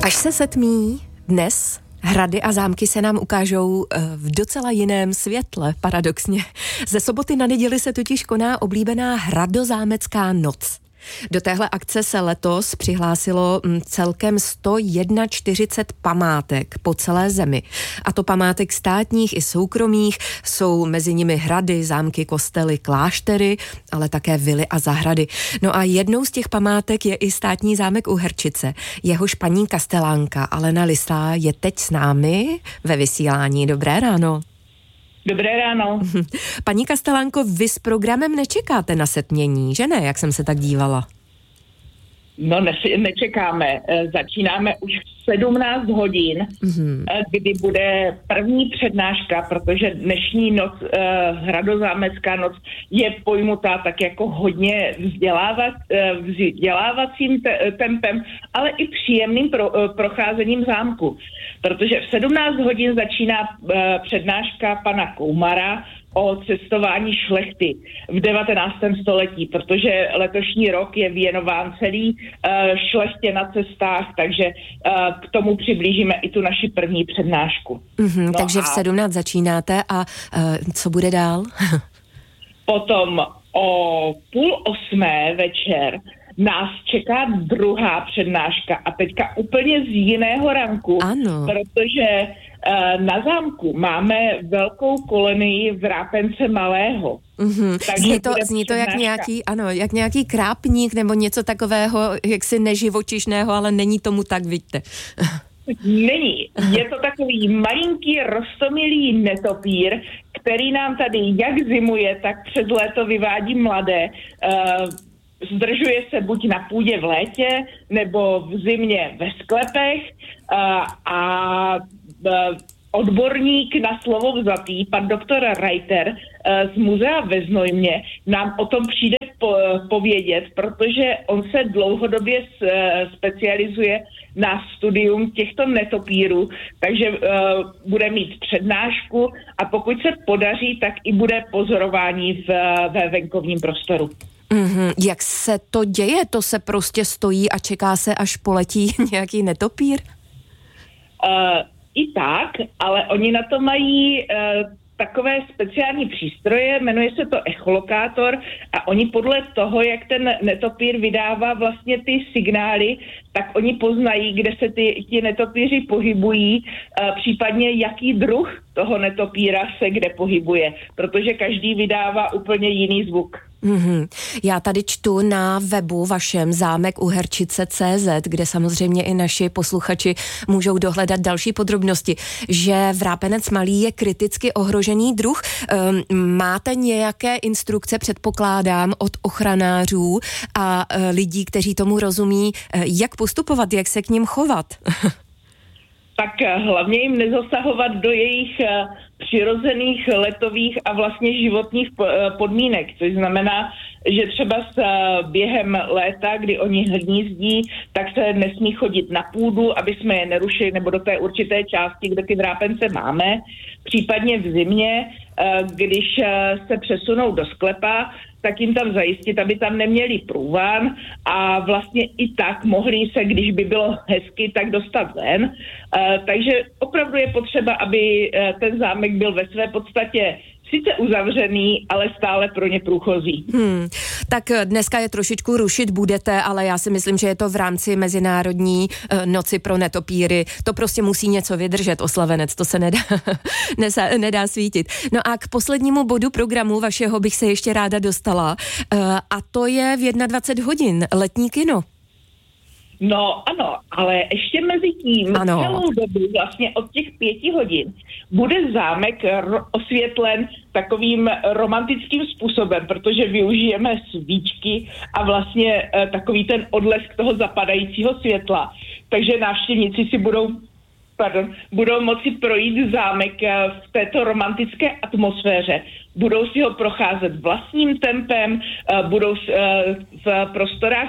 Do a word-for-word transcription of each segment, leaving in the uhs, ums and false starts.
Až se setmí dnes, hrady a zámky se nám ukážou v docela jiném světle, paradoxně. Ze soboty na neděli se totiž koná oblíbená hradozámecká noc. Do téhle akce se letos přihlásilo celkem sto čtyřicet jedna památek po celé zemi. A to památek státních i soukromých, jsou mezi nimi hrady, zámky, kostely, kláštery, ale také vily a zahrady. No a jednou z těch památek je i státní zámek u Herčice. Jehož paní kastelánka Alena Lisá je teď s námi ve vysílání. Dobré ráno. Dobré ráno. Paní Kastelánko, vy s programem nečekáte na setmění, že ne, jak jsem se tak dívala? No ne, nečekáme. Začínáme už v sedmnáct hodin, mm-hmm. kdy bude první přednáška, protože dnešní noc, hradozámecká noc, je pojmutá tak jako hodně vzdělávat, vzdělávacím te, tempem, ale i příjemným pro, procházením zámku. Protože v sedmnáct hodin začíná přednáška pana Koumara o cestování šlechty v devatenáctém století, protože letošní rok je věnován celý uh, šlechtě na cestách, takže uh, k tomu přiblížíme i tu naši první přednášku. Mm-hmm, no takže v sedmnáct začínáte a uh, co bude dál? Potom o půl osmé večer nás čeká druhá přednáška a teďka úplně z jiného ranku, ano. Protože uh, na zámku máme velkou kolonii vrápence malého. Mm-hmm. Zní to, zní to jak nějaký, ano, jak nějaký krápník nebo něco takového, jaksi neživočišného, ale není tomu tak, vidíte. Není. Je to takový malinký roztomilý netopír, který nám tady jak zimuje, tak přes léto vyvádí mladé. Uh, Zdržuje se buď na půdě v létě, nebo v zimě ve sklepech a, a odborník na slovo vzatý, pan doktor Reiter z muzea ve Znojmě, nám o tom přijde po, povědět, protože on se dlouhodobě specializuje na studium těchto netopírů, takže uh, bude mít přednášku a pokud se podaří, tak i bude pozorování v, ve venkovním prostoru. Mm-hmm. Jak se to děje? To se prostě stojí a čeká se, až poletí nějaký netopír? Uh, I tak, ale oni na to mají uh, takové speciální přístroje, jmenuje se to echolokátor a oni podle toho, jak ten netopír vydává vlastně ty signály, tak oni poznají, kde se ty, ti netopíři pohybují, uh, případně jaký druh toho netopíra se kde pohybuje, protože každý vydává úplně jiný zvuk. Mm-hmm. Já tady čtu na webu vašem zámek u Herčice tečka cé zet, kde samozřejmě i naši posluchači můžou dohledat další podrobnosti, že vrápenec malý je kriticky ohrožený druh. Um, máte nějaké instrukce, předpokládám, od ochranářů a uh, lidí, kteří tomu rozumí, uh, jak postupovat, jak se k ním chovat? Tak hlavně jim nezasahovat do jejich přirozených letových a vlastně životních podmínek, což znamená, že třeba s během léta, kdy oni hnízdí, tak se nesmí chodit na půdu, aby jsme je nerušili, nebo do té určité části, kde ty vrápence máme. Případně v zimě, když se přesunou do sklepa, tak jim tam zajistit, aby tam neměli průvan a vlastně i tak mohli se, když by bylo hezky, tak dostat ven. Uh, takže opravdu je potřeba, aby uh, ten zámek byl ve své podstatě sice uzavřený, ale stále pro ně průchozí. Hmm, tak dneska je trošičku rušit budete, ale já si myslím, že je to v rámci Mezinárodní uh, noci pro netopíry. To prostě musí něco vydržet, oslavenec, to se nedá, nesa, nedá svítit. No a k poslednímu bodu programu vašeho bych se ještě ráda dostala. Uh, a to je v dvacet jedna hodin, letní kino. No ano, ale ještě mezi tím ano. Celou dobu vlastně od těch pěti hodin bude zámek ro- osvětlen takovým romantickým způsobem, protože využijeme svíčky a vlastně e, takový ten odlesk toho zapadajícího světla. Takže návštěvníci si budou Pardon, budou moci projít zámek v této romantické atmosféře. Budou si ho procházet vlastním tempem, budou v prostorách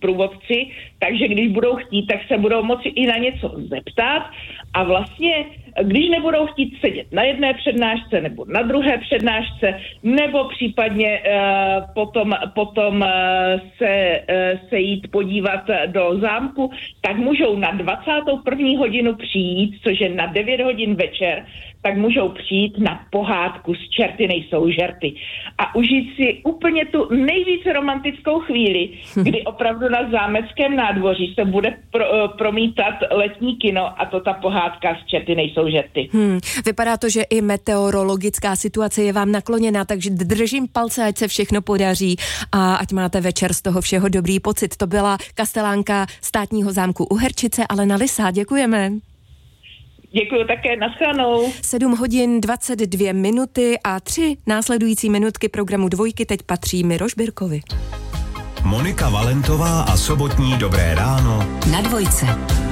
průvodci, takže když budou chtít, tak se budou moci i na něco zeptat a vlastně když nebudou chtít sedět na jedné přednášce nebo na druhé přednášce, nebo případně uh, potom, potom uh, se, uh, se jít podívat do zámku, tak můžou na dvacátou první hodinu přijít, což je na devět hodin večer, tak můžou přijít na pohádku s Čerty nejsou žerty a užít si úplně tu nejvíc romantickou chvíli, kdy opravdu na zámeckém nádvoří se bude pro, promítat letní kino a to ta pohádka s Čerty nejsou žerty. Hmm, vypadá to, že i meteorologická situace je vám nakloněná, takže držím palce, ať se všechno podaří a ať máte večer z toho všeho dobrý pocit. To byla kastelánka státního zámku Uherčice Alena Lysá. Děkujeme. Děkuji také, nashledanou. sedm hodin dvacet dvě minuty a tři následující minutky programu Dvojky teď patří Miroš Birkovi. Monika Valentová a sobotní Dobré ráno na Dvojce.